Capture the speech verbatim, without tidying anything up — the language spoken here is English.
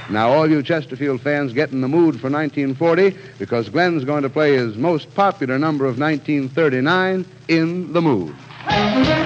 Now, all you Chesterfield fans get in the mood for nineteen forty because Glen's going to play his most popular number of nineteen thirty-nine, In the Mood.